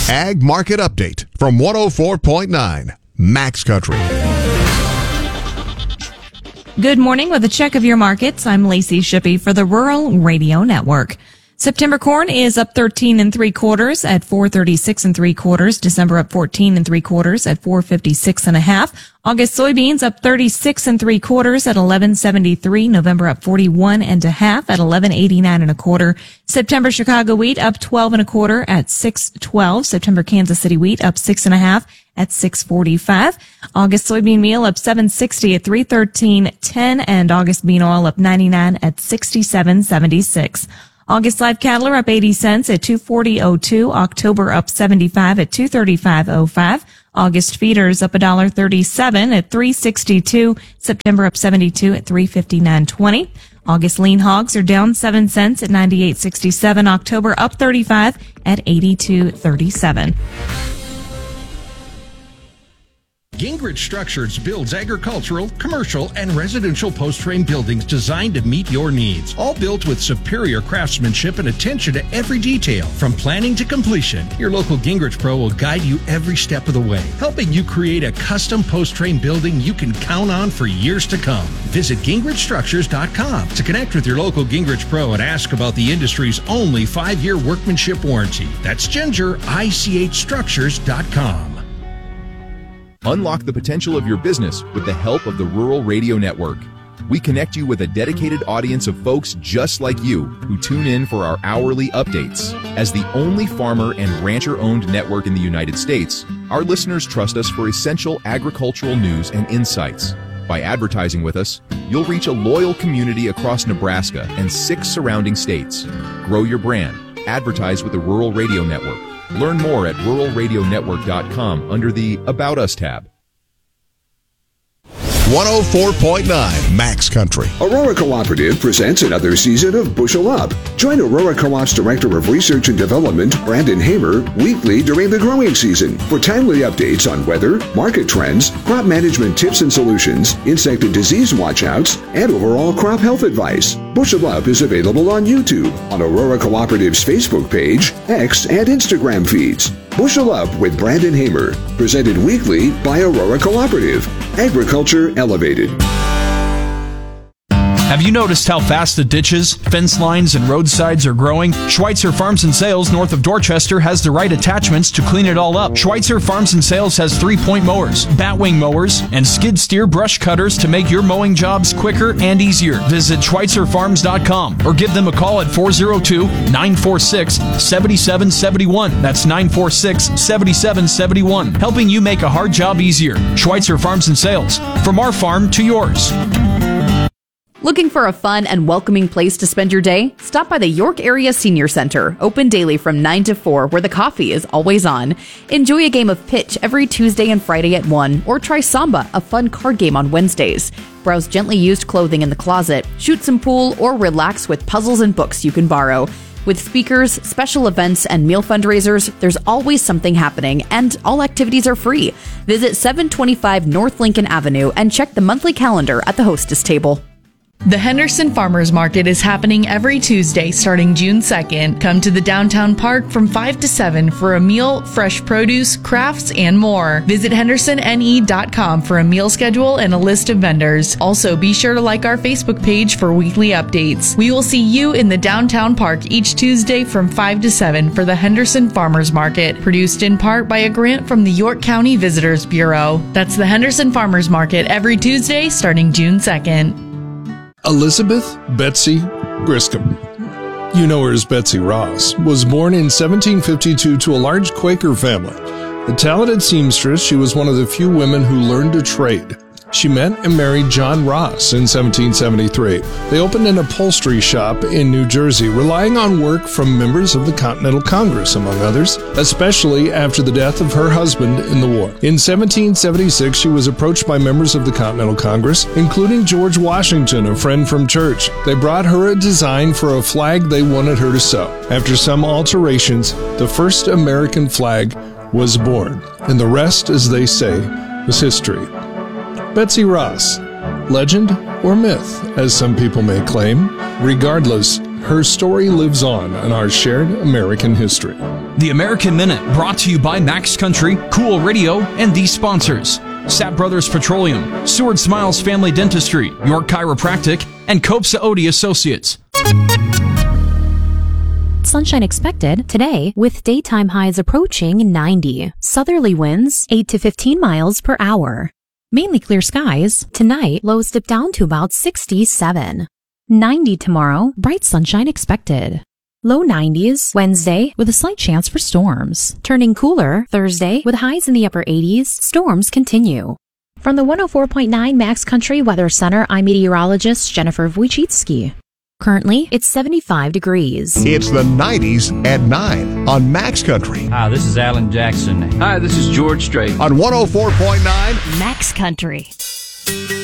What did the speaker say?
Ag Market Update from 104.9 Max Country. Good morning. With a check of your markets, I'm Lacey Shippey for the Rural Radio Network. September corn is up 13 3/4 at 436 3/4. December up 14 3/4 at 456 1/2. August soybeans up 36 3/4 at 1173. November up 41 1/2 at 1189 1/4. September Chicago wheat up 12 1/4 at 612. September Kansas City wheat up 6 1/2 at 645. August soybean meal up 760 at 313.10, and August bean oil up 99 at 67.76. August live cattle are up 80 cents at 240.02. October up 75 at 235.05. August feeders up $1.37 at 362. September up 72 at 359.20. August lean hogs are down 7 cents at 98.67. October up 35 at 82.37. Gingrich Structures builds agricultural, commercial, and residential post-frame buildings designed to meet your needs. All built with superior craftsmanship and attention to every detail. From planning to completion, your local Gingrich Pro will guide you every step of the way, helping you create a custom post-frame building you can count on for years to come. Visit GingrichStructures.com to connect with your local Gingrich Pro and ask about the industry's only 5-year workmanship warranty. That's GingerICHStructures.com. Unlock the potential of your business with the help of the Rural Radio Network. We connect you with a dedicated audience of folks just like you who tune in for our hourly updates. As the only farmer and rancher-owned network in the United States, our listeners trust us for essential agricultural news and insights. By advertising with us, you'll reach a loyal community across Nebraska and 6 surrounding states. Grow your brand. Advertise with the Rural Radio Network. Learn more at ruralradionetwork.com under the About Us tab. 104.9 Max Country. Aurora Cooperative presents another season of Bushel Up. Join Aurora Co-op's Director of Research and Development, Brandon Hamer, weekly during the growing season for timely updates on weather, market trends, crop management tips and solutions, insect and disease watchouts, and overall crop health advice. Bushel Up is available on YouTube, on Aurora Cooperative's Facebook page, X, and Instagram feeds. Bushel Up with Brandon Hamer, presented weekly by Aurora Cooperative. Agriculture Elevated. Have you noticed how fast the ditches, fence lines, and roadsides are growing? Schweitzer Farms and Sales north of Dorchester has the right attachments to clean it all up. Schweitzer Farms and Sales has 3-point mowers, batwing mowers, and skid steer brush cutters to make your mowing jobs quicker and easier. Visit SchweitzerFarms.com or give them a call at 402-946-7771. That's 946-7771. Helping you make a hard job easier. Schweitzer Farms and Sales. From our farm to yours. Looking for a fun and welcoming place to spend your day? Stop by the York Area Senior Center, open daily from 9 to 4, where the coffee is always on. Enjoy a game of pitch every Tuesday and Friday at 1, or try Samba, a fun card game on Wednesdays. Browse gently used clothing in the closet, shoot some pool, or relax with puzzles and books you can borrow. With speakers, special events, and meal fundraisers, there's always something happening, and all activities are free. Visit 725 North Lincoln Avenue and check the monthly calendar at the hostess table. The Henderson Farmers Market is happening every Tuesday starting June 2nd. Come to the downtown park from 5 to 7 for a meal, fresh produce, crafts, and more. Visit hendersonne.com for a meal schedule and a list of vendors. Also, be sure to like our Facebook page for weekly updates. We will see you in the downtown park each Tuesday from 5 to 7 for the Henderson Farmers Market, produced in part by a grant from the York County Visitors Bureau. That's the Henderson Farmers Market every Tuesday starting June 2nd. Elizabeth Betsy Griscom, you know her as Betsy Ross, was born in 1752 to a large Quaker family. A talented seamstress, she was one of the few women who learned a trade. She met and married John Ross in 1773. They opened an upholstery shop in New Jersey, relying on work from members of the Continental Congress, among others, especially after the death of her husband in the war. In 1776, she was approached by members of the Continental Congress, including George Washington, a friend from church. They brought her a design for a flag they wanted her to sew. After some alterations, the first American flag was born, and the rest, as they say, was history. Betsy Ross, legend or myth, as some people may claim. Regardless, her story lives on in our shared American history. The American Minute, brought to you by Max Country, Cool Radio, and these sponsors: Sapp Brothers Petroleum, Seward Smiles Family Dentistry, York Chiropractic, and Cope Saodi Associates. Sunshine expected today with daytime highs approaching 90. Southerly winds 8 to 15 miles per hour. Mainly clear skies. Tonight, lows dip down to about 67. 90 tomorrow, bright sunshine expected. Low 90s Wednesday with a slight chance for storms. Turning cooler Thursday with highs in the upper 80s. Storms continue. From the 104.9 Max Country Weather Center, I'm meteorologist Jennifer Wojcicki. Currently, it's 75 degrees. It's the 90s at 9 on Max Country. Hi, this is Alan Jackson. Hi, this is George Strait. On 104.9 Max Country.